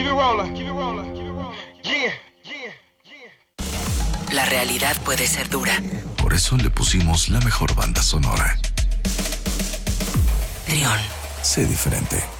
La realidad puede ser dura. Por eso le pusimos la mejor banda sonora. Trión. Sé diferente.